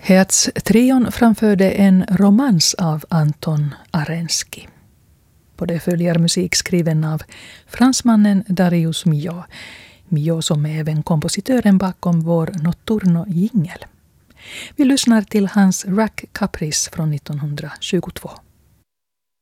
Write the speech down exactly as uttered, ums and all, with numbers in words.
Hertz-trion framförde en romans av Anton Arensky. På det följer musik skriven av fransmannen Darius Milhaud. Milhaud som är även kompositören bakom vår Notturno-jingel. Vi lyssnar till hans Rack Caprice från nittonhundratjugotvå.